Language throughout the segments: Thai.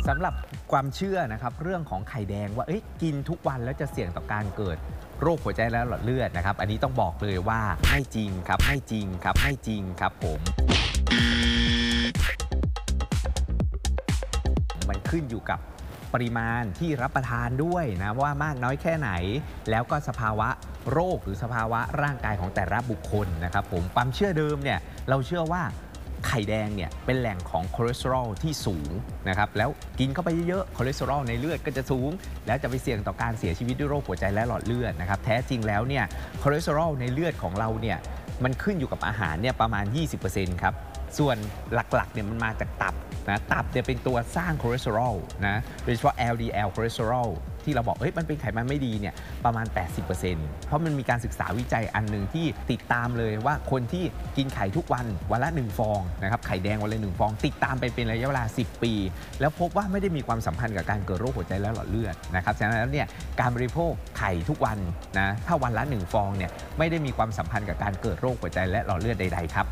สำหรับความเชื่อนะครับเรื่องของไข่แดงว่ากินทุกวันแล้วจะเสี่ยงต่อการเกิดโรคหัวใจและหลอดเลือดนะครับอันนี้ต้องบอกเลยว่าไม่จริงครับไม่จริงครับไม่จริงครับผมมันขึ้นอยู่กับปริมาณที่รับประทานด้วยนะว่ามากน้อยแค่ไหนแล้วก็สภาวะโรคหรือสภาวะร่างกายของแต่ละบุคคลนะครับผมความเชื่อเดิมเนี่ยเราเชื่อว่าไข่แดงเนี่ยเป็นแหล่งของคอเลสเตอรอลที่สูงนะครับแล้วกินเข้าไปเยอะๆคอเลสเตอรอลในเลือดก็จะสูงแล้วจะไปเสี่ยงต่อการเสียชีวิตด้วยโรคหัวใจและหลอดเลือดนะครับแท้จริงแล้วเนี่ยคอเลสเตอรอลในเลือดของเราเนี่ยมันขึ้นอยู่กับอาหารเนี่ยประมาณ 20% ครับส่วนหลักๆเนี่ยมันมาจากตับนะตับเนี่ยเป็นตัวสร้างคอเลสเตอรอลนะโดยเฉพาะ LDL คอเลสเตอรอลที่เราบอกมันเป็นไขมันไม่ดีเนี่ยประมาณ 80% เพราะมันมีการศึกษาวิจัยอันหนึ่งที่ติดตามเลยว่าคนที่กินไข่ทุกวันวันละ1ฟองนะครับไข่แดงวันละ1ฟองติดตามไปเป็นระยะเวลา10 ปีแล้วพบว่าไม่ได้มีความสัมพันธ์กับการเกิดโรคหัวใจและหลอดเลือดนะครับฉะนั้นแล้วเนี่ยการบริโภคไข่ทุกวันนะถ้าวันละ1ฟองเนี่ยไม่ได้มีความสัมพันธ์กับการเกิดโรคหัวใจและหลอดเลือดใดๆครับ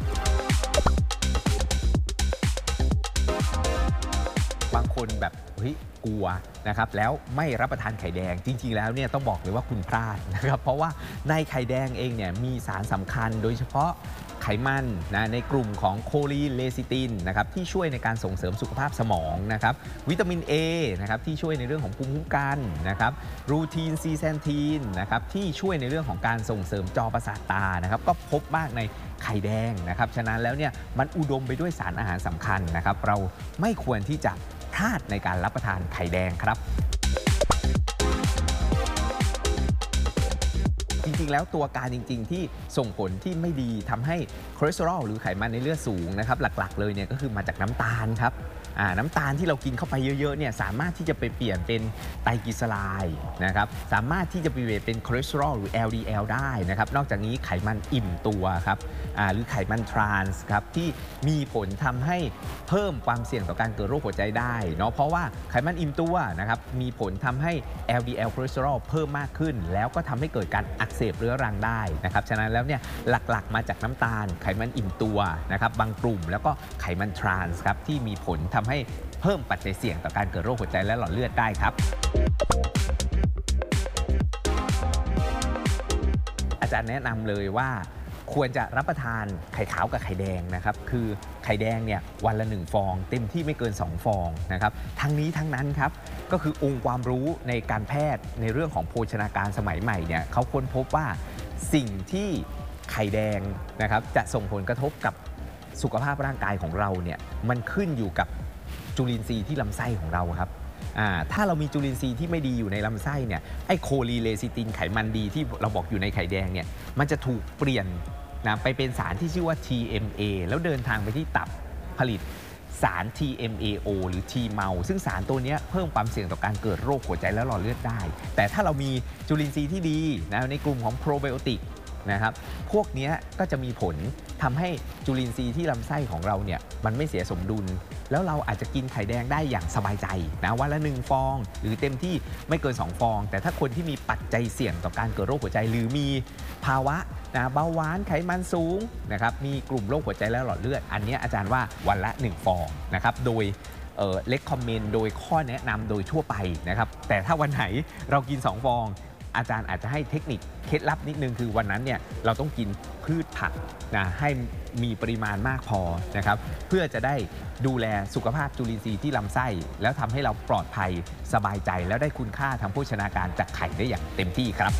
บางคนแบบกลัวนะครับแล้วไม่รับประทานไข่แดงจริงๆแล้วเนี่ยต้องบอกเลยว่าคุณพลาดนะครับเพราะว่าในไข่แดงเองเนี่ยมีสารสำคัญโดยเฉพาะไขมันนะในกลุ่มของโคลีนเลซิตินนะครับที่ช่วยในการส่งเสริมสุขภาพสมองนะครับวิตามิน A นะครับที่ช่วยในเรื่องของภูมิคุ้มกันนะครับรูทีนซีแซนทีนนะครับที่ช่วยในเรื่องของการส่งเสริมจอประสาทตานะครับก็พบมากในไข่แดงนะครับฉะนั้นแล้วเนี่ยมันอุดมไปด้วยสารอาหารสำคัญนะครับเราไม่ควรที่จะพลาดในการรับประทานไข่แดงครับจริงๆแล้วตัวการจริงๆที่ส่งผลที่ไม่ดีทำให้คอเลสเตอรอลหรือไขมันในเลือดสูงนะครับหลักๆเลยเนี่ยก็คือมาจากน้ำตาลครับน้ำตาลที่เรากินเข้าไปเยอะๆเนี่ยสามารถที่จะไปเปลี่ยนเป็นไตรกลีเซอไรด์นะครับสามารถที่จะไปเปลี่ยนเป็นคอเลสเตอรอลหรือ LDL ได้นะครับนอกจากนี้ไขมันอิ่มตัวครับหรือไขมันทรานส์ครับที่มีผลทำให้เพิ่มความเสี่ยงต่อการเกิดโรคหัวใจได้เนาะเพราะว่าไขมันอิ่มตัวนะครับมีผลทำให้ LDL คอเลสเตอรอลเพิ่มมากขึ้นแล้วก็ทำให้เกิดการอักเสบเรื้อรังได้นะครับฉะนั้นแล้วเนี่ยหลักๆมาจากน้ำตาลไขมันอิ่มตัวนะครับบางกลุ่มแล้วก็ไขมันทรานส์ครับที่มีผลทำให้เพิ่มปัจจัยเสี่ยงต่อการเกิดโรคหัวใจและหลอดเลือดได้ครับอาจารย์แนะนำเลยว่าควรจะรับประทานไข่ขาวกับไข่แดงนะครับคือไข่แดงเนี่ยวันละ1ฟองเต็มที่ไม่เกิน2ฟองนะครับทั้งนี้ทั้งนั้นครับก็คือองค์ความรู้ในการแพทย์ในเรื่องของโภชนาการสมัยใหม่เนี่ยเขาค้นพบว่าสิ่งที่ไข่แดงนะครับจะส่งผลกระทบกับสุขภาพร่างกายของเราเนี่ยมันขึ้นอยู่กับจุลินทรีย์ที่ลำไส้ของเราครับถ้าเรามีจุลินทรีย์ที่ไม่ดีอยู่ในลำไส้เนี่ยไอ้โคลีเลซิตินไขมันดีที่เราบอกอยู่ในไข่แดงเนี่ยมันจะถูกเปลี่ยนนะไปเป็นสารที่ชื่อว่า TMA แล้วเดินทางไปที่ตับผลิตสาร TMAO หรือ T-MAO ซึ่งสารตัวนี้เพิ่มความเสี่ยงต่อการเกิดโรคหัวใจและหลอดเลือดได้แต่ถ้าเรามีจุลินทรีย์ที่ดีนะในกลุ่มของโปรไบโอติกนะครับพวกนี้ก็จะมีผลทำให้จุลินทรีย์ที่ลำไส้ของเราเนี่ยมันไม่เสียสมดุลแล้วเราอาจจะกินไข่แดงได้อย่างสบายใจนะวันละ1ฟองหรือเต็มที่ไม่เกิน2ฟองแต่ถ้าคนที่มีปัจจัยเสี่ยงต่อการเกิดโรคหัวใจหรือมีภาวะเบาหวานไขมันสูงนะครับมีกลุ่มโรคหัวใจและหลอดเลือดอันนี้อาจารย์ว่าวันละ1ฟองนะครับโดยเล็กคอมเมนต์โดยข้อแนะนำโดยทั่วไปนะครับแต่ถ้าวันไหนเรากิน2ฟองอาจารย์อาจจะให้เทคนิคเคล็ดลับนิดนึงคือวันนั้นเนี่ยเราต้องกินพืชผักนะให้มีปริมาณมากพอนะครับเพื่อจะได้ดูแลสุขภาพจุลินทรีย์ที่ลำไส้แล้วทำให้เราปลอดภัยสบายใจแล้วได้คุณค่าทางโภชนาการจากไข่ได้อย่างเต็มที่ครับ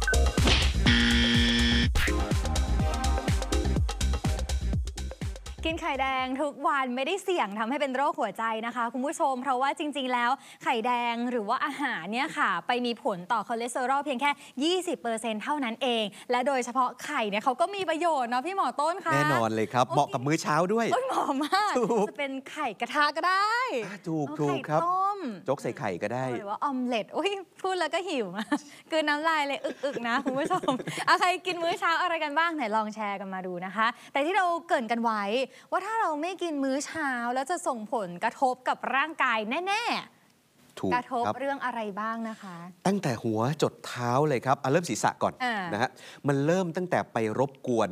กินไข่แดงทุกวันไม่ได้เสี่ยงทำให้เป็นโรคหัวใจนะคะคุณผู้ชมเพราะว่าจริงๆแล้วไข่แดงหรือว่าอาหารเนี่ยค่ะไปมีผลต่อคอเลสเตอรอลเพียงแค่ 20% เท่านั้นเองและโดยเฉพาะไข่เนี่ยเขาก็มีประโยชน์เนาะพี่หมอต้นคะแน่นอนเลยครับเหมาะกับมื้อเช้าด้วยเหมาะมากจะเป็นไข่กระทะก็ได้ถูกครับต้มโจ๊กใส่ไข่ก็ได้หรือว่าออมเล็ตพูดแล้วก็หิวคือน้ำลายเลยอึกๆนะคุณผู้ชมใครกินมื้อเช้าอะไรกันบ้างไหนลองแชร์กันมาดูนะคะแต่ที่เราเกริ่นกันไว้ว่าถ้าเราไม่กินมื้อเช้าแล้วจะส่งผลกระทบกับร่างกายแน่ๆกระทบเรื่องอะไรบ้างนะคะตั้งแต่หัวจดเท้าเลยครับเริ่มศีรษะก่อนนะฮะมันเริ่มตั้งแต่ไปรบกวน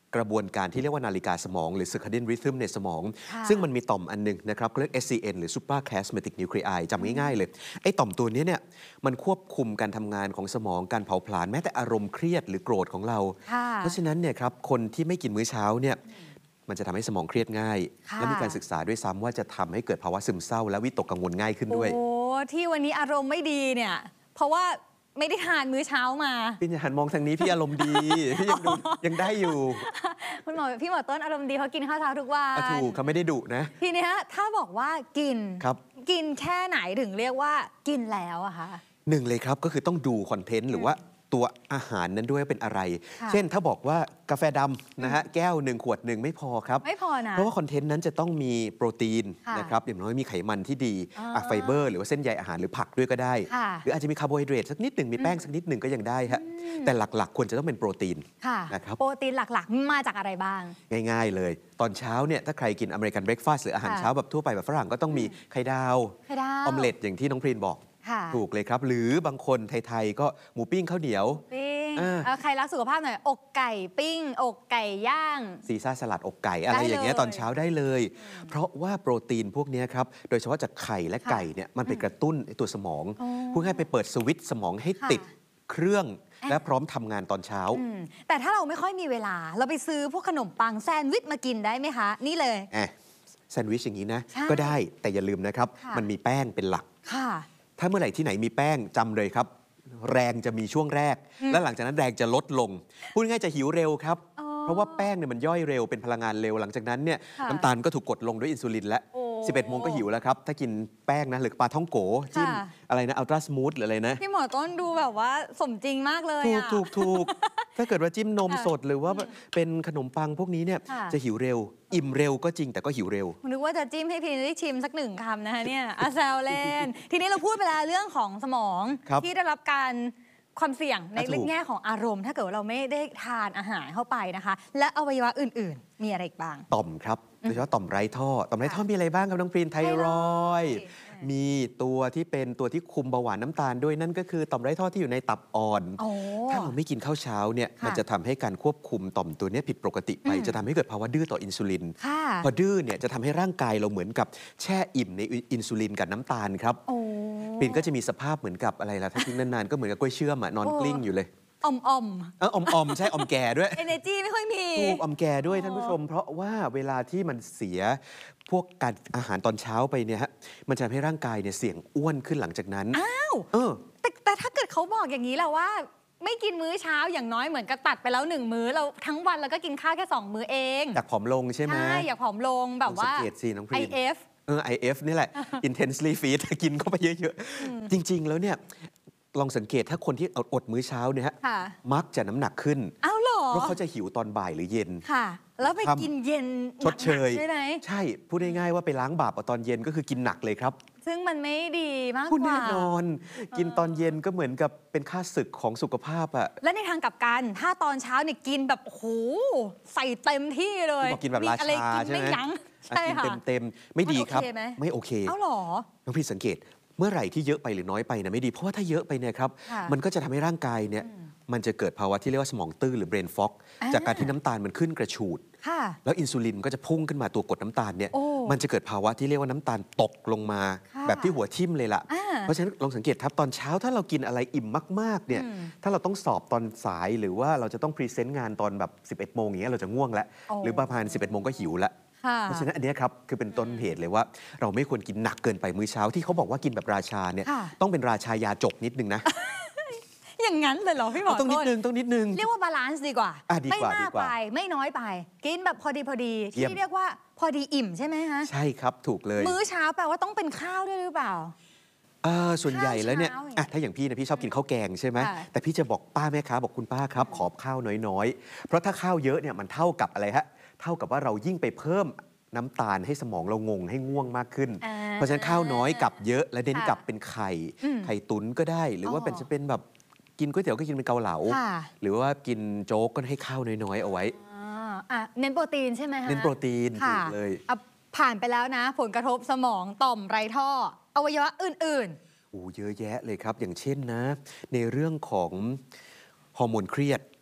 กระบวนการที่เรียกว่านาฬิกาสมองหรือ circadian rhythm ในสมองค่ะซึ่งมันมีต่อมอันนึงนะครับเรียก SCN หรือ suprachiasmatic nuclei จำง่ายๆเลยไอ้ต่อมตัวนี้เนี่ยมันควบคุมการทำงานของสมองการเผาผลาญแม้แต่อารมณ์เครียดหรือโกรธของเราค่ะเพราะฉะนั้นเนี่ยครับคนที่ไม่กินมื้อเช้าเนี่ยมันจะทำให้สมองเครียดง่ายค่ะและมีการศึกษาด้วยซ้ำว่าจะทำให้เกิดภาวะซึมเศร้าและวิตกกังวลง่ายขึ้นด้วยโอ้ที่วันนี้อารมณ์ไม่ดีเนี่ย เพราะว่าไม่ได้ทานมื้อเช้ามาพี่อย่าหันมองทางนี้พี่อารมณ์ดี พี่ยังได้อยู่พี่หมอต้นอารมณ์ดีเขากินข้าวเช้าทุกวันถูกเขาไม่ได้ดุนะทีเนี้ยถ้าบอกว่ากินครับกินแค่ไหนถึงเรียกว่ากินแล้วอะคะหนึ่งเลยครับก็คือต้องดูคอนเทนต์หรือว่าตัวอาหารนั้นด้วยเป็นอะไรค่ะเช่นถ้าบอกว่ากาแฟดำนะฮะแก้ว1 ขวด 1ไม่พอครับไม่พอนะเพราะว่าคอนเทนต์นั้นจะต้องมีโปรตีนค่ะนะครับอย่างน้อยมีไขมันที่ดีอ่าไฟเบอร์หรือว่าเส้นใยอาหารหรือผักด้วยก็ได้ค่ะหรืออาจจะมีคาร์โบไฮเดรตสักนิดหนึ่งมีแป้งสักนิดหนึ่งก็ยังได้ฮะแต่หลักๆ ควรจะต้องเป็นโปรตีนค่ะนะครับโปรตีนหลักๆ มาจากอะไรบ้างง่ายๆเลย ตอนเช้าเนี่ยถ้าใครกินอเมริกันเบรคฟาสต์หรืออาหารค่ะเช้าแบบทั่วไปแบบฝรั่งก็ต้องมีไข่ดาวไข่ดาวออมเล็ตอย่างที่น้องพรีนบอกค่ะถูกเลยครับ หรือบางคนไทยๆก็หมูปิ้งข้าวเหนียวปิ้งอ่าใครรักสุขภาพหน่อยอกไก่ปิ้ง อกไก่ย่างซีซ่าสลัดอกไก่อะไรอย่างเงี้ยได้เลยตอนเช้าได้เลย เพราะว่าโปรตีนพวกเนี้ยครับโดยเฉพาะจากไข่และไก่เนี่ยมันไปกระตุ้นไอ้ตัวสมองอ๋อพูดง่ายๆไปเปิดสวิตช์สมองให้ค่ะติดเครื่องและพร้อมทำงานตอนเช้าแต่ถ้าเราไม่ค่อยมีเวลา เราไปซื้อพวกขนมปังแซนด์วิชมากินได้ไหมคะ นี่เลยแซนด์วิชอย่างนี้นะใช่ก็ได้แต่อย่าลืมนะครับค่ะมันมีแป้งเป็นหลักค่ะถ้าเมื่อไหร่ที่ไหนมีแป้งจำเลยครับ แรงจะมีช่วงแรก และหลังจากนั้นแรงจะลดลง พูดง่ายๆจะหิวเร็วครับอ๋อเพราะว่าแป้งเนี่ยมันย่อยเร็วเป็นพลังงานเร็วหลังจากนั้นเนี่ยค่ะน้ำตาลก็ถูกกดลงด้วยอินซูลินแล้วโอ้ 11 โมงก็หิวแล้วครับ ถ้ากินแป้งนะหรือปลาท่องโกจิ้มค่ะอะไรนะอัลตราสมูทหรืออะไรนะพี่หมอต้นดูแบบว่าสมจริงมากเลยถูกอะถูกถ้าเกิดว่าจิ้มนมค่ะสดหรือว่าเป็นขนมปังพวกนี้เนี่ยค่ะจะหิวเร็ว อิ่มเร็วก็จริงแต่ก็หิวเร็วนึกว่าจะจิ้มให้พี่ได้ชิมสักหนึ่งคำนะคะเนี่ยอาแซวเล่น ทีนี้เราพูดไปแล้วเรื่องของสมองครับที่ได้รับการความเสี่ยงในถูกแง่ของอารมณ์ ถ้าเกิดว่าเราไม่ได้ทานอาหารเข้าไปนะคะ และอวัยวะอื่นๆ มีอะไรอีกบ้างต่อมครับโดยเฉพาะต่อมไร้ท่อ ต่อมไร้ท่อมีอะไรบ้างครับน้องพรีนไทรอยด์ไทรอยด์มีตัวที่เป็นตัวที่คุมเบาหวานน้ำตาลด้วยนั่นก็คือต่อมไร้ท่อที่อยู่ในตับอ่อนโอ้ถ้าเราไม่กินข้าวเช้าเนี่ยค่ะมันจะทำให้การควบคุมต่อมตัวเนี้ยผิดปกติไป จะทำให้เกิดภาวะดื้อต่ออินซูลินค่ะพอดื้อเนี่ยจะทำให้ร่างกายเราเหมือนกับแช่อิ่มในอินซูลินกับน้ำตาลครับโอ้ปรีนก็จะมีสภาพเหมือนกับอะไรล่ะถ้าทิ้งนานๆก็เหมือนกับกล้วยเชื่อมอะนอนโอ้กลิ้งอยู่เลยอมอมใช่อมแก่ด้วยๆ energy ไม่ค่อยมีถูกอมแก่ด้วยอ๋อท่านผู้ชม เพราะว่าเวลาที่มันเสียพวกการอาหารตอนเช้าไปเนี่ยฮะมันจะทำให้ร่างกายเนี่ยเสี่ยงอ้วนขึ้นหลังจากนั้นอ้าวเออแต่ถ้าเกิดเขาบอกอย่างนี้แหละว่า ไม่กินมื้อเช้าอย่างน้อยเหมือนกับตัดไปแล้ว1 มื้อเราทั้งวันเราก็กินข้าวแค่2 มื้อเองอยากผอมลงใช่ไหมใช่อยากผอมลงแบบว่าลองสังเกตสิน้องพรีน IF IF นี่แหละ intensely feed กินเข้าไปเยอะๆ จริง ๆ แล้วเนี่ยลองสังเกตถ้าคนที่อดมื้อเช้าเนี่ยฮะค่ะมักจะน้ำหนักขึ้นอ้าวเหรอเพราะเขาจะหิวตอนบ่ายหรือเย็นค่ะ แล้วไปทำกินเย็นชดเชยหนักๆใช่ไหมใช่ พูดง่ายๆว่าไปล้างบาปเอาตอนเย็นก็คือกินหนักเลยครับซึ่งมันไม่ดีมากพูดกว่าแน่นอน กินตอนเย็นก็เหมือนกับเป็นค่าศึกของสุขภาพอะและในทางกลับกัน ถ้าตอนเช้าเนี่ยกินแบบโอ้โหใส่เต็มที่เลยที่บอกกินแบบราอะไรชากินใช่ไหมไม่ยั้งใช่กินค่ะเต็มๆไม่ดีครับมันโอเคไหมไม่โอเคเอ้าเหรอน้องพี่สังเกตเมื่อไหร่ที่เยอะไปหรือน้อยไปนะไม่ดีเพราะว่าถ้าเยอะไปเนี่ยครับค่ะมันก็จะทำให้ร่างกายเนี่ยมันจะเกิดภาวะที่เรียกว่าสมองตื้อหรือ brain fog อ่าจากการที่น้ำตาลมันขึ้นกระฉูดค่ะแล้วอินซูลินก็จะพุ่งขึ้นมาตัวกดน้ำตาลเนี่ยโอ้มันจะเกิดภาวะที่เรียกว่าน้ำตาลตกลงมาค่ะแบบที่หัวทิ่มเลยล่ะอ่าเพราะฉะนั้นลองสังเกตครับตอนเช้าถ้าเรากินอะไรอิ่มมากๆเนี่ยถ้าเราต้องสอบตอนสายหรือว่าเราจะต้องพรีเซนต์งานตอนแบบ 11 โมงอย่างเงี้ยเราจะง่วงแล้วโอ้หรือประมาณ 11 โมงก็หิวแล้วค่ะเพราะฉะนั้นอันเนี้ยครับคือเป็นต้นเหตุเลยว่า เราไม่ควรกินหนักเกินไปมื้อเช้าที่เขาบอกว่ากินแบบราชาเนี่ยค่ะต้องเป็นราชายาจกนิดนึงนะอย่างนั้นเลยเหรอพี่หมอต้องนิดนึงต้องนิดนึงเรียกว่าบาลานซ์ดีกว่าอ่ะดีกว่าไม่มากดีกว่าไปไม่น้อยไป กินแบบพอดีเยี่ยมที่เรียกว่าพอดีอิ่มใช่ไหมฮะใช่ครับถูกเลยมื้อเช้าแปลว่าต้องเป็นข้าวด้วยหรือเปล่าส่วนใหญ่แล้วเนี่ยข้าวเช้าถ้าอย่างพี่นะพี่ชอบกินข้าวแกงใช่ไหมค่ะแต่พี่จะบอกป้าแม่ค้าบอกคุณป้าครับ ขอข้าวน้อยๆ เพราะถ้าข้าวเยอะเนี่ยมันเท่ากับอะไรฮะเท่ากับว่าเรายิ่งไปเพิ่มน้ำตาลให้สมองเรางงให้ง่วงมากขึ้นอ่าเพราะฉะนั้นข้าวน้อยกับเยอะและเน้นค่ะกับเป็นไข่อืมไข่ตุ๋นก็ได้ หรือว่าอ๋อเป็นจะเป็นแบบกินก๋วยเตี๋ยวก็กินเป็นเกาเหลาค่ะหรือว่ากินโจ๊กก็ให้ข้าวน้อยๆเอาไว้เน้นโปรตีนใช่ไหมฮะเน้นโปรตีนถูค่ะกเลยอ่ะผ่านไปแล้วนะ ผลกระทบสมองต่อมไรท่อ อวัยวะอื่นโอ้เยอะแยะเลยครับ อย่างเช่นนะ ในเรื่องของฮอร์โมนเครียด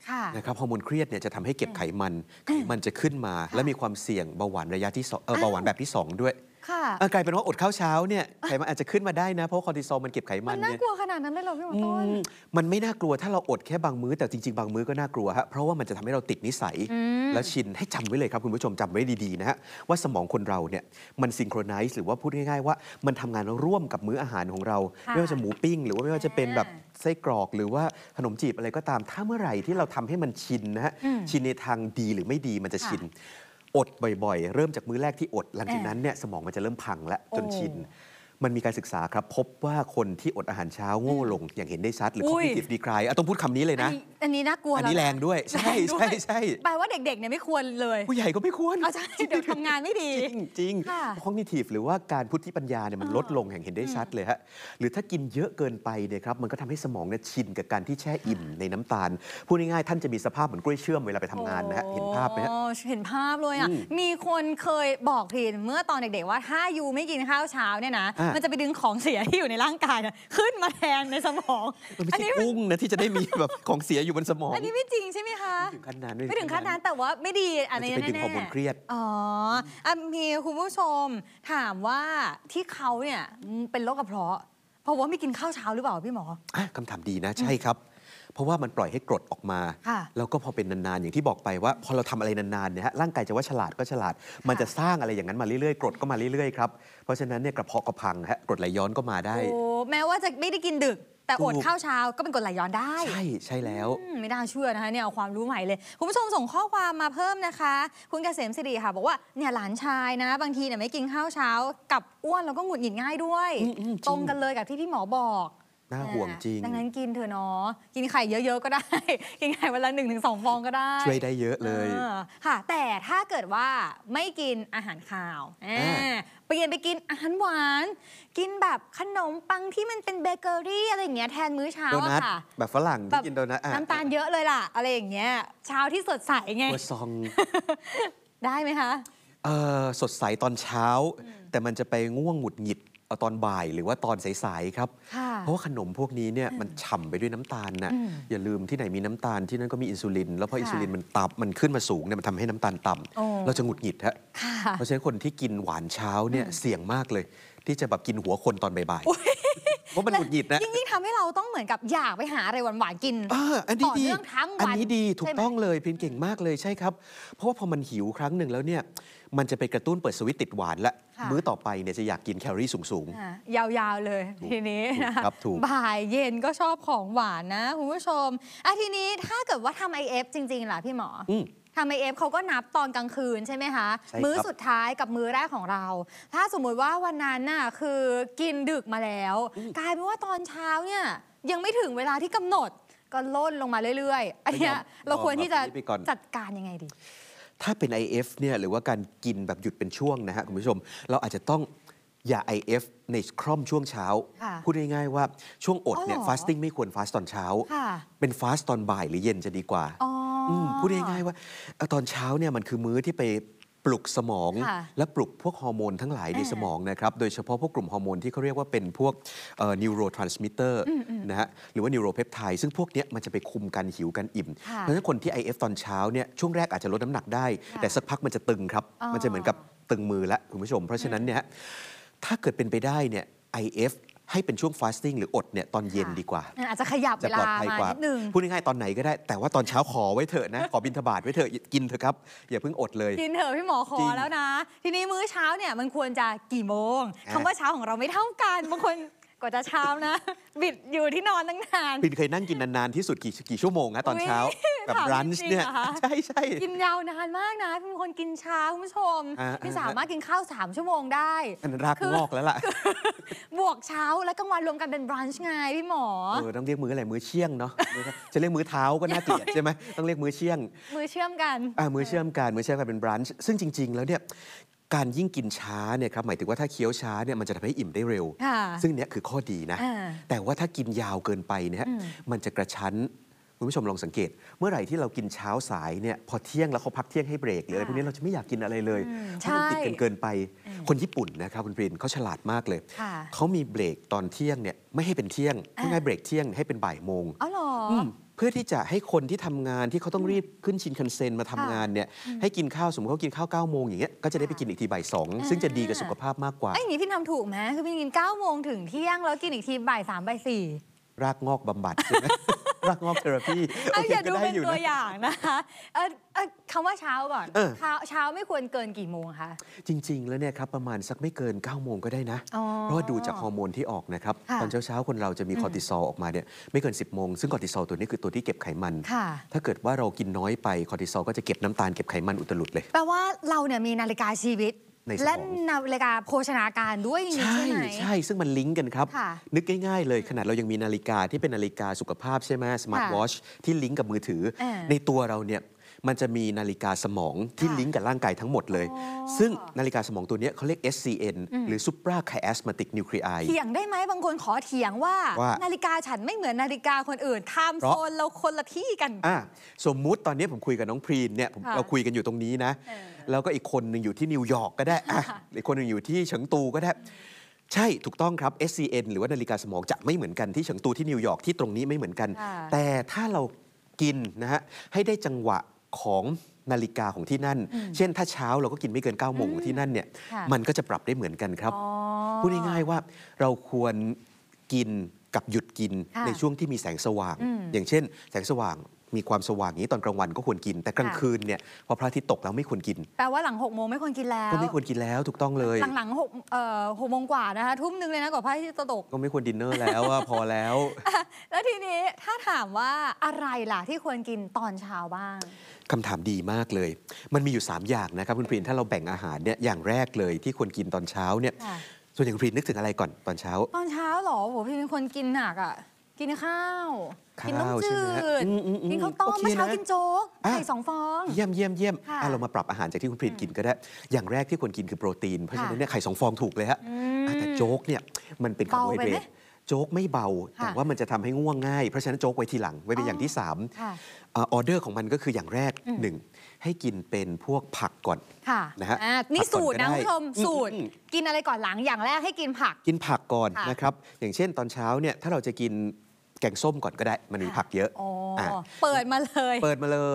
ค่ะนะครับฮอร์โมนเครียดเนี่ยจะทำให้เก็บไขมันจะขึ้นมา และมีความเสี่ยงเบาหวานระยะที่2เบาหวานแบบที่ 2 ด้วยค่ะกลายเป็นว่าอดข้าวเช้าเนี่ยไขมันอาจจะขึ้นมาได้นะเพราะคอร์ติซอลมันเก็บไขมัมัน นน่าเนี่ยกลัวขนาดนั้นเลยเหรอพี่หมอต้นมันไม่น่ากลัวถ้าเราอดแค่บางมื้อแต่จริงๆบางมื้อก็น่ากลัวฮะเพราะว่ามันจะทำให้เราติดนิสัย และชินให้จำไว้เลยครับคุณผู้ชมจำไว้ดีๆนะฮะว่าสมองคนเราเนี่ยมันซิงโครไนซ์หรือว่าพูดง่ายๆว่ามันทำงานร่วมกับมื้ออาหารของเราค่ะไม่ว่าจะหมูปิ้ง หรือว่าไม่ว่าจะเป็นแบบไส้กรอกหรือว่าขนมจีบอะไรก็ตาม ถ้าเมื่อไหร่ที่เราทำให้มันชินนะฮะชินในทางดีหรือไม่ดีมันจะชิน อดบ่อยๆ เริ่มจากมื้อแรกที่อดหลังจากนั้นเนี่ยสมองมันจะเริ่มพังแล้วจนชิน มันมีการศึกษาครับพบว่าคนที่อดอาหารเช้าโง่ลงอย่างเห็นได้ชัดหรือ cognitive decline ต้องพูดคำนี้เลยนะอันนี้น่ากลัวอันนี้ล้วะแรงด้วยใช่แรงด้วยใช่ใช่แปลว่าเด็กๆเนี่ยไม่ควรเลยผู้ใหญ่ก็ไม่ควรเอาใช่เดี๋ยวทำงานไม่ดีจริงค่ะ cognitive หรือว่าการพุทธิปัญญาเนี่ยมันลดลงอย่างเห็นได้ชัดเลยฮะหรือถ้ากินเยอะเกินไปเนี่ยครับมันก็ทำให้สมองเนี่ยชินกับการที่แช่อิ่มในน้ำตาลพูดง่ายๆท่านจะมีสภาพเหมือนกล้วยเชื่อมเวลาไปทำงานนะฮะเห็นภาพไหมฮะโอ้เห็นภาพเลยอ่ะ มีคนเคยบอกทีเมื่อตอนเด็กๆว่าถ้ายูไม่กินข้าวเช้าเนี่ยนะ มันจะไปดึงของเสียที่อยู่ในร่างกายน่ะขึ้นมาแทนในสมองมันไม่ใช่กุ้งนะที่จะได้มีแบบของเสียอยู่บนสมองอันนี้ไม่จริงใช่ไหมคะไม่ถึงขั้นนั้นไม่ถึงขั้นนั้นแต่ว่าไม่ดีอันนี้มันจะไปดึงแน่ฮอร์โมนเครียดอ๋อมีคุณผู้ชมถามว่าที่เขาเนี่ยเป็นโรคกระเพาะเพราะว่าไม่กินข้าวเช้าหรือเปล่าพี่หมอคำถามดีนะใช่ครับ เพราะว่ามันปล่อยให้กรดออกมาค่ะแล้วก็พอเป็นนานๆอย่างที่บอกไปว่าพอเราทำอะไรนานๆเนี่ยฮะร่างกายจะว่าฉลาดก็ฉลาด มันจะสร้างอะไรอย่างนั้นมาเรื่อยๆกรดก็มาเรื่อยๆครับเพราะฉะนั้นเนี่ยกระเพาะก็พังฮะกรดไหลย้อนก็มาได้โอ้แม้ว่าจะไม่ได้กินดึก แต่อดถูกข้าวเช้าก็เป็นกรดไหลย้อนได้ใช่แล้วไม่น่าเชื่อนะคะเนี่ยเอาความรู้ใหม่เลย คุณผู้ชมส่งข้อความมาเพิ่มนะคะ คุณเกษมสิริค่ะ บอกว่าเนี่ยหลานชายนะ บางทีเนี่ยไม่กินข้าวเช้ากับอ้วนแล้วก็หงุดหงิดง่ายด้วยจริงตรงกันเลยกับที่พี่หมอบอกน่าห่วงจริงดังนั้นกินเถอะเนาะกินไข่เยอะๆก็ได้ กินไข่วันละ 1-2 ฟองก็ได้ช่วยได้เยอะเลยค่ะ แต่ถ้าเกิดว่าไม่กินอาหารคาวเปลี่ยนไปกินอาหารหวาน กินแบบขนมปังที่มันเป็นเบเกอรี่อะไรอย่างเงี้ยแทนมื้อเช้าโดนัอะทค่ะแบบฝรั่งที่กินโดนัทน้ำตาลเยอะเลยล่ะ อะไรอย่างเงี้ยเช้าที่สดใสไงตัวซองได้ไหมคะสดใสตอนเช้า แต่มันจะไปง่วงหงุดหงิดเอาตอนบ่ายหรือว่าตอนสายๆครับค่ะเพราะว่าขนมพวกนี้เนี่ยมันฉ่ำไปด้วยน้ำตาลนะอย่าลืมที่ไหนมีน้ำตาลที่นั่นก็มีอินซูลิน แล้วพอค่ะอินซูลินมันขึ้นมาสูงเนี่ยมันทำให้น้ำตาลต่โอ้ำเราจะหงุดหงิดฮะค่ะเพราะฉะนั้นคนที่กินหวานเช้าเนี่ยเสี่ยงมากเลย ที่จะแบบกินหัวคนตอนบ่ายๆเพราะมันหงุดหงิดนะยิ่งทำให้เราต้องเหมือนกับอยากไปหาอะไรหวานๆกินอันนี้ต่อดีเนื่องทั้งวันอันนี้ดีถูใช่กไหมต้องเลยพินเก่งมากเลยใช่ครับ เพราะว่าพอมันหิวครั้งหนึ่งแล้วเนี่ยมันจะไปกระตุ้นเปิดสวิตช์ติดหวานละค่ะมื้อต่อไปเนี่ยจะอยากกินแคลอรี่สูงยาวๆเลยทีนี้นะคะครับถูกบ่ายเย็นก็ชอบของหวานนะคุณผู้ชมทีนี้ถ้าเกิดว่าทำ IF จริงๆล่ะพี่หมออมทำ IF เขาก็นับตอนกลางคืนใช่ไหมคะใช่ครับมื้อสุดท้ายกับมื้อแรกของเรา ถ้าสมมุติว่าวันนั้นน่ะคือกินดึกมาแล้ว กลายเป็นว่าตอนเช้าเนี่ยยังไม่ถึงเวลาที่กำหนดก็ล่นลงมาเรื่อยๆอันเนี้ยเราควรที่จะไปก่อนจัดการยังไงดีถ้าเป็น IF เนี่ยหรือว่าการกินแบบหยุดเป็นช่วงนะฮะคุณผู้ชม เราอาจจะต้องอย่า IF ในคร่อมช่วงเช้าค่ะพูดง่ายๆว่าช่วงอดเนี่ยอ๋อเหรอ fasting ไม่ควร fast ตอนเช้าค่ะเป็น fast ตอนบ่ายหรือเย็นจะดีกว่าอ๋ออพูดง่ายๆว่าตอนเช้าเนี่ยมันคือมื้อที่ไปปลุกสมองค่ะและปลุกพวกฮอร์โมนทั้งหลายในสมองนะครับ โดยเฉพาะพวกกลุ่มฮอร์โมนที่เขาเรียกว่าเป็นพวกneurotransmitter นะฮะหรือว่า neuropeptide ซึ่งพวกเนี้ยมันจะไปคุมการหิวการอิ่มค่ะเพราะฉะนั้นคนที่ IF ตอนเช้าเนี่ยช่วงแรกอาจจะลดน้ำหนักได้ค่ะแต่สักพักมันจะตึงครับอ๋อมันจะเหมือนกับตึงมือแล้วคุณผู้ชม เพราะฉะนั้นเนี่ยถ้าเกิดเป็นไปได้เนี่ย IF ให้เป็นช่วง fasting หรืออดเนี่ยตอนเย็นดีกว่าอาจจะขยับจะเวปลลาอดภัยมากว่านิดนึงพูดง่ายๆตอนไหนก็ได้ แต่ว่าตอนเช้าขอไว้เถอะนะ ขอบิณฑบาตไว้เถอะกินเถอะครับ อย่าเพิ่งอดเลยกินเถอะพี่หมอขอจริงแล้วนะ ทีนี้มื้อเช้าเนี่ยมันควรจะกี่โมงอ่ะคำว่าเช้าของเราไม่เท่ากันบางคนกว่าจะเช้านะ บิดอยู่ที่นอนตั้งนานปินเคยนั่งกินนานๆที่สุดกี่ชั่วโมงนะตอนเช้า แบบถามรันช์จริงๆเนี่ยเหรอคะใช่ใช่กินยาวนานมากนะเป็นคนกินเช้าคุณผู้ชมอ่าที่สามารถกินข้าว3 ชั่วโมงได้อันนั้นรากงอกแล้วล่ะบวกเช้าและกลางวันรวมกันเป็นบรันช์ไงพี่หมอต้องเรียกมื้ออะไรมื้อเชี่ยงเนาะจะเรียกมื้อเท้าก็น่าเกลียดใช่ไหมต้องเรียกมื้อเชี่ยงมือเชื่อมกันมื้อเชื่อมกันเป็นบรันช์ซึ่งจริง ๆ แล้วเนี่ยการยิ่งกินช้าเนี่ยครับหมายถึงว่าถ้าเคี้ยวช้าเนี่ยมันจะทำให้อิ่มได้เร็วค่ะซึ่งเนี่ยคือข้อดีนะอ่าแต่ว่าถ้ากินยาวเกินไปเนี่ยมันจะกระชั้นคุณผู้ชมลองสังเกต เมื่อไหร่ที่เรากินเช้าสายเนี่ยพอเที่ยงแล้วเขาพักเที่ยงให้เบรกหรืออะไรพวกนี้เราจะไม่อยากกินอะไรเลยเพราะมันติดกันเกินไป คนญี่ปุ่นนะครับคุณปรินเขาฉลาดมากเลยค่ะเขามีเบรกตอนเที่ยงเนี่ยไม่ให้เป็นเที่ยงง่ายๆเบรกเที่ยงให้เป็นบ่ายโมงอ๋อเหรอเพื่อที่จะให้คนที่ทำงานที่เขาต้องรีบขึ้นชินคันเซ็นมาทำงานเนี่ยให้กินข้าวสมมติเขากินข้าว9 โมงอย่างเงี้ยก็จะได้ไปกินอีกทีบ่าย 2ซึ่งจะดีกับสุขภาพมากกว่าไอ้อย่างนี้พี่ทำถูกไหมคือพี่กิน9 โมงถึงเที่ยงแล้วกินอีกทีบ่าย 3 บ่าย 4 รากงอกบำบัดใช่ไหม รากงอกเทอราพีเอาอย่าดูเป็นอยู่ตัวนะอย่างนะคะคำว่าเช้าก่อนเออเช้าไม่ควรเกินกี่โมงคะจริง ๆ แล้วเนี่ยครับประมาณสักไม่เกิน9 โมงก็ได้นะอ๋อเพราะว่าดูจากฮอร์โมนที่ออกนะครับค่ะตอนเช้าๆคนเราจะมีคอร์ติซอลออกมาเนี่ยไม่เกิน 10 โมงซึ่งคอร์ติซอลตัวนี้คือตัวที่เก็บไขมันค่ะถ้าเกิดว่าเรากินน้อยไปคอร์ติซอลก็จะเก็บน้ำตาลเก็บไขมันอุตลุดเลยแปลว่าเราเนี่ยมีนาฬิกาชีวิตในสมองและนาฬิกาโภชนาการด้วยอย่างนี้ใช่ไหมใช่ซึ่งมันลิงก์กันครับค่ะนึกง่ายๆเลยขนาดเรายังมีนาฬิกาที่เป็นนาฬิกาสุขภาพใช่ไหมสมาร์ทวอชที่ลิงก์กับมือถือ ในตัวเราเนี่ยมันจะมีนาฬิกาสมองที่ลิงก์กับร่างกายทั้งหมดเลย ซึ่งนาฬิกาสมองตัวเนี้ยเขาเรียก SCN หรือ suprachiasmatic nuclei เถียงได้ไหมบางคนขอเถียงว่าว่านาฬิกาฉันไม่เหมือนนาฬิกาคนอื่นไทม์เพโซราะนเราคนละที่กันสมมุติตอนนี้ผมคุยกับน้องพรีนเนี่ยค่ะเราคุยกันอยู่ตรงนี้นะ แล้วก็อีกคนหนึ่งอยู่ที่นิวยอร์กก็ได้อีกคนหนึ่งอยู่ที่เฉิงตูก็ได้ ใช่ถูกต้องครับ SCN หรือว่านาฬิกาสมองจะไม่เหมือนกันที่เฉิงตูที่นิวยอร์กที่ตรงนี้ไม่เหมือนกันค่ะแต่ถ้าเรากินนะฮะให้ได้จังหวะของนาฬิกาของที่นั่น เช่นถ้าเช้าเราก็กินไม่เกิน9 โมงของที่นั่นเนี่ยค่ะมันก็จะปรับได้เหมือนกันครับอ๋อพูดง่ายๆว่าเราควรกินกับหยุดกินค่ะในช่วงที่มีแสงสว่าง อย่างเช่น แสงสว่างมีความสว่างอย่างนี้ตอนกลางวันก็ควรกิน แต่กลางคืนเนี่ยพอพระอาทิตย์ตกแล้วไม่ควรกินแปลว่าหลัง6 โมงไม่ควรกินแล้วก็ไม่ควรกินแล้วถูกต้องเลยหลัง6 โมงกว่านะคะทุ่มนึงเลยนะกว่าพระอาทิตย์จะตกก็ไม่ควรดินเนอร์แล้วอะพอแล้วแล้วทีนี้ถ้าถามว่าอะไรล่ะที่ควรกินตอนเช้าบ้างคำถามดีมากเลย มันมีอยู่ 3 อย่างนะครับคุณพรีนถ้าเราแบ่งอาหารเนี่ยอย่างแรกเลยที่ควรกินตอนเช้าเนี่ยค่ะส่วนใหญ่คุณพรีนนึกถึงอะไรก่อนตอนเช้าตอนเช้าเหรอโหพี่เป็นคนกินหนักอ่ะ กินข้าว กินต้มข้าวใช่จืไหมฮะด กินข้าวต้มโอเคเมื่อเช้านะกินโจ๊กอ่ะไข่2 ฟองเยี่ยมค่ะเรามาปรับอาหารจากที่คุณพรีนกินก็ได้ อย่างแรกที่ควรกินคือโปรตีน เพราะฉะนั้นเนี่ยไข่2 ฟองถูกเลยฮะแต่โจ๊กเนี่ยมันเป็นคาร์โบไฮเดรเบาไปไหมตโจ๊กไม่เบาค่ะแต่ว่ามันจะทำให้ง่วงง่าย เพราะฉะนั้นโจ๊กไว้ทีหลังไว้เป็นอย่างที่ค่ะ 3ออเดอร์ของมันก็คืออย่างแรก 1 ให้กินเป็นพวกผักก่อนค่ะนะฮะนี่ผักก่อนสูตรนะก็ได้คุณผู้ชมสูตรอืมกินอะไรก่อนหลังอย่างแรกให้กินผักกินผักก่อนค่ะนะครับ อย่างเช่นตอนเช้าเนี่ยถ้าเราจะกินแกงส้มก่อนก็ได้ มันมีผักเยอะอ๋ออ่ะเปิดมาเลยเปิดมาเลย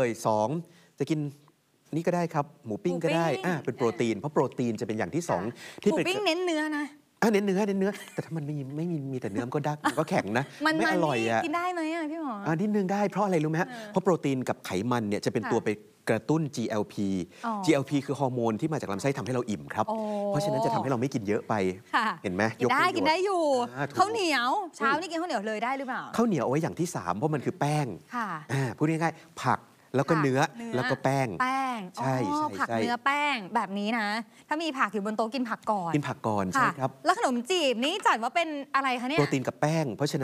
2 จะกินนี่ก็ได้ครับ หมูปิ้งก็ได้หมูปิ้งเป็นโปรตีน เพราะโปรตีนจะเป็นอย่างที่ 2 หที่มูเป็นปิ้งเน้นเนื้อนะเน้นเนื้อ แต่ถ้ามันไม่มีแต่เนื้อมันก็ดักมันก็แข็งนะมันไม่อร่อยนี่อ่ะกินได้ไหมอ่ะพี่หมอนิดนึงได้เพราะอะไรรู้ไหมฮะ เพราะโปรตีนกับไขมันเนี่ยจะเป็นค่ะตัวไปกระตุ้น GLP อ๋อ GLP คือฮอร์โมนที่มาจากลำไส้ทำให้เราอิ่มครับโอ้เพราะฉะนั้นจะทำให้เราไม่กินเยอะไปค่ะเห็นไหมกินได้ยประโยชน์กินได้อยู่ถูกข้าวเหนียวเช้านี่กินข้าวเหนียวเลยได้หรือเปล่าข้าวเหนียวเอาไว้อย่างที่ 3 เพราะมันคือแป้งค่ะพูดง่ายๆผักแล้วก็ผักเนื้อแล้วก็แป้งแป้งใช่อ๋อใช่ผักใช่เนื้อแป้งแบบนี้นะ ถ้ามีผักอยู่บนโต๊ะกินผักก่อนกินผักก่อนใช่ค่ะครับแล้วขนมจีบนี้จัดว่าเป็นอะไรคะเนี่ยโปรตีนกับแป้งเพราะฉะนั้น